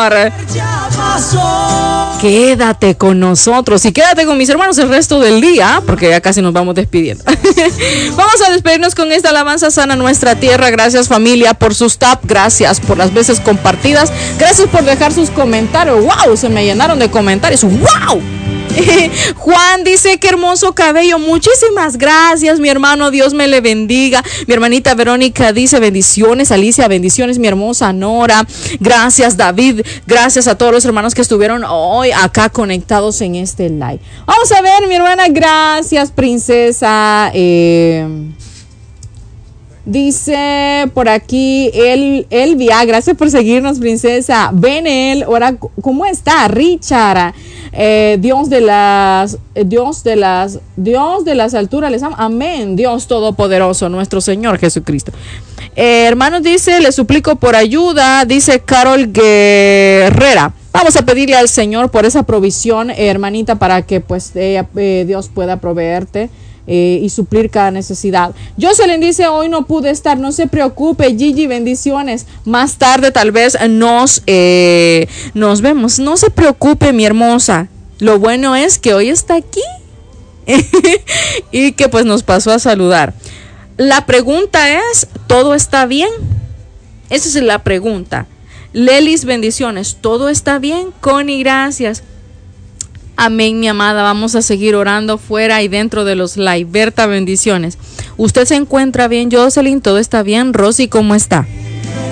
escuchar. Quédate con nosotros y quédate con mis hermanos el resto del día, porque ya casi nos vamos despidiendo. Vamos a despedirnos con esta alabanza sana a nuestra tierra. Gracias, familia, por sus tap, gracias por las veces compartidas, gracias por dejar sus comentarios. Wow, se me llenaron de comentarios. Wow. Juan dice: qué hermoso cabello, muchísimas gracias, mi hermano, Dios me le bendiga. Mi hermanita Verónica dice: bendiciones. Alicia, bendiciones, mi hermosa Nora. Gracias, David. Gracias a todos los hermanos que estuvieron hoy acá conectados en este live. Vamos a ver, mi hermana, gracias, princesa. Dice por aquí Elvia, gracias por seguirnos, princesa. Benel, ahora, ¿cómo está? Richard, Dios de las alturas les ama. Amén. Dios todopoderoso, nuestro Señor Jesucristo. Hermanos, dice: les suplico por ayuda. Dice Carol Guerrera: vamos a pedirle al Señor por esa provisión, hermanita, para que pues Dios pueda proveerte y suplir cada necesidad. Jocelyn dice: hoy no pude estar, no se preocupe, Gigi, bendiciones. Más tarde tal vez nos vemos. No se preocupe, mi hermosa. Lo bueno es que hoy está aquí y que pues nos pasó a saludar. La pregunta es: ¿todo está bien? Esa es la pregunta. Lelis, bendiciones. ¿Todo está bien? Connie, gracias. Amén, mi amada. Vamos a seguir orando fuera y dentro de los live. Berta, bendiciones. ¿Usted se encuentra bien? Jocelyn, ¿todo está bien? Rosy, ¿cómo está?